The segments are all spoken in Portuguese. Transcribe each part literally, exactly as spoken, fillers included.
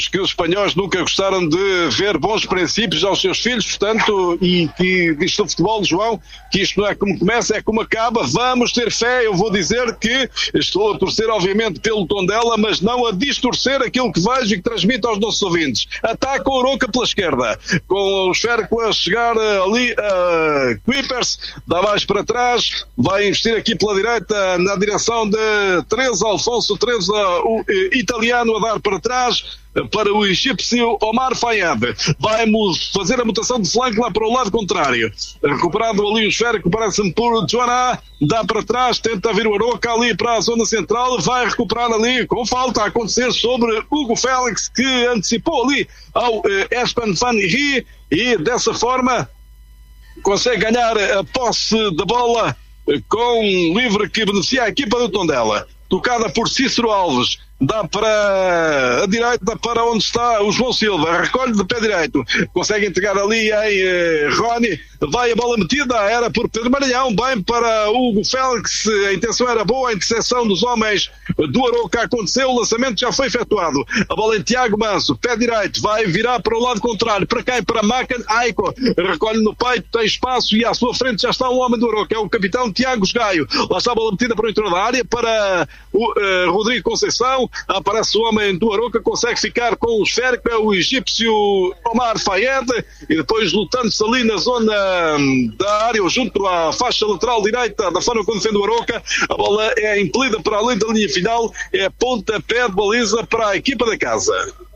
que os espanhóis nunca gostaram de ver bons princípios aos seus filhos, portanto, e que diz do futebol, João, que isto não é como começa, é como acaba. Vamos ter fé. Eu vou dizer que estou a torcer, obviamente, pelo Tondela, mas não a distorcer aquilo que vejo e que transmito aos nossos ouvintes. Ataca o Arouca pela esquerda, com o esférico a chegar ali a Kuipers, dá mais para trás, vai investir aqui pela direita na direção de Teresa, Alfonso Teresa, o italiano, a dar para trás para o egípcio Omar Fayed. Vai-nos fazer a mutação de flanco lá para o lado contrário. Recuperado ali o esférico, parece-me por Joana, dá para trás, tenta vir o Arouca ali para a zona central, vai recuperar ali, com falta a acontecer sobre Hugo Félix, que antecipou ali ao eh, Espen Van Rie, e dessa forma consegue ganhar a posse da bola com um livre que beneficia a equipa do Tondela. Tocada por Cícero Alves, dá para a direita, para onde está o João Silva, recolhe de pé direito, consegue entregar ali em eh, Rony, vai a bola metida, era por Pedro Maranhão, bem para Hugo Félix, a intenção era boa, a interseção dos homens do Arouca aconteceu, o lançamento já foi efetuado, a bola em Tiago Manso, pé direito, vai virar para o lado contrário, para quem? Para Macan Aiko, recolhe no peito, tem espaço e à sua frente já está um homem do Arouca, é o capitão Tiago Gaio, lá está a bola metida para o interior da área, para o uh, Rodrigo Conceição, aparece o homem do Arouca, consegue ficar com o esférico, é o egípcio Omar Fayed, e depois lutando-se ali na zona da área, junto à faixa lateral direita, da forma como defende o Arouca, a bola é impelida para além da linha final, é pontapé de baliza para a equipa da casa.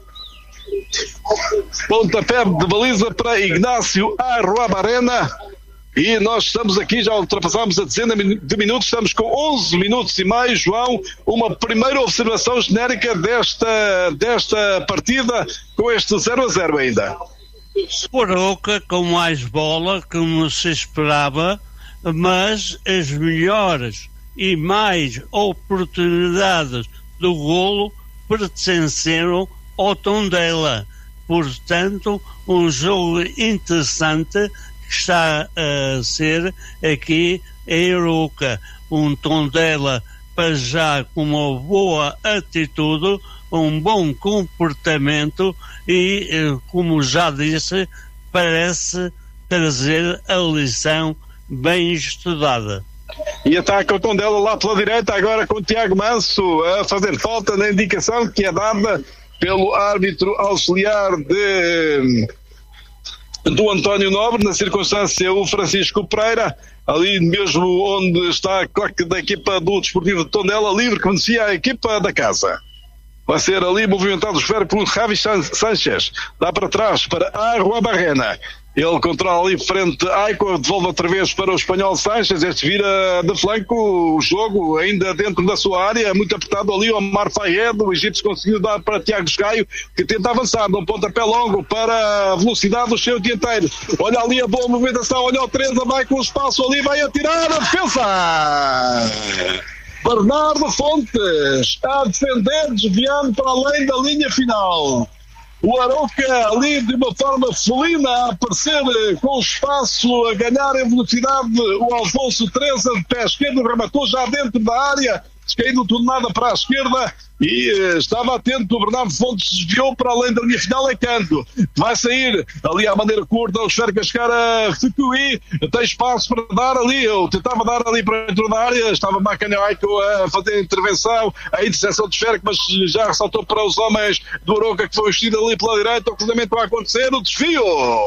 Pontapé de baliza para Ignácio Arruabarrena. E nós estamos aqui, já ultrapassámos a dezena de minutos, estamos com onze minutos e meio. João, uma primeira observação genérica desta, desta partida, com este zero a zero ainda. O Arouca com mais bola, como se esperava, mas as melhores e mais oportunidades do golo pertenceram ao Tondela. Portanto, um jogo interessante está a ser aqui em Arouca. Um Tondela para já com uma boa atitude, um bom comportamento e, como já disse, parece trazer a lição bem estudada. E ataca o Tondela lá pela direita, agora com o Tiago Manso a fazer falta na indicação que é dada pelo árbitro auxiliar de do António Nobre, na circunstância o Francisco Pereira, ali mesmo onde está a claque da equipa do Desportivo de Tondela, livre que beneficia a equipa da casa. Vai ser ali movimentado o esférico por Javi Sanchez, dá para trás para Arruabarrena. Ele controla ali frente a Aiko, devolve outra vez para o espanhol Sanchez, este vira de flanco o jogo, ainda dentro da sua área, muito apertado ali o Omar Fayed, o egípcio conseguiu dar para Tiago Gaio, que tenta avançar, num pontapé longo para a velocidade do seu dianteiro. Olha ali a boa movimentação, olha o Teresa, vai com o espaço ali, vai atirar a defesa! Bernardo Fontes a defender, desviando para além da linha final. O Arouca ali de uma forma felina a aparecer com espaço, a ganhar em velocidade. O Alfonso Teresa de pé esquerdo rematou já dentro da área, caindo tudo nada para a esquerda e uh, estava atento. O Bernardo Fontes desviou para além da linha final, é canto, vai sair ali à maneira curta, o esférico a chegar a Fukui, tem espaço para dar ali, eu tentava dar ali para dentro da área, estava Macanho Aiko a fazer a intervenção, a interseção do esférico, mas já ressaltou para os homens do Arouca, que foi vestido ali pela direita, o cruzamento a acontecer, o desvio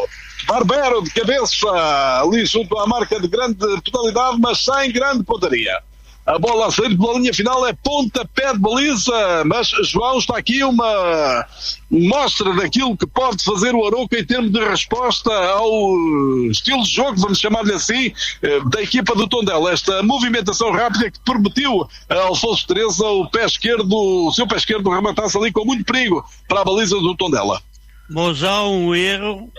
Barbero de cabeça ali junto à marca de grande totalidade, mas sem grande pontaria. A bola a sair pela linha final é pontapé de baliza, mas João, está aqui uma mostra daquilo que pode fazer o Arouca em termos de resposta ao estilo de jogo, vamos chamar-lhe assim, da equipa do Tondela. Esta movimentação rápida que permitiu a Alfonso Teresa o pé esquerdo, o seu pé esquerdo rematasse ali com muito perigo para a baliza do Tondela. Mas há um erro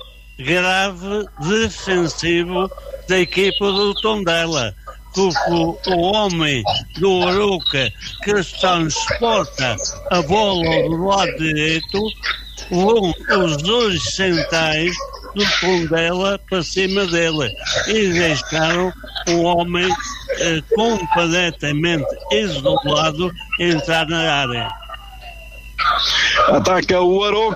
grave defensivo da equipa do Tondela. Porque o homem do Arouca que transporta a bola do lado direito vão os dois centrais do Tondela para cima dele e deixaram o homem eh, completamente isolado entrar na área. Ataca o Arouca.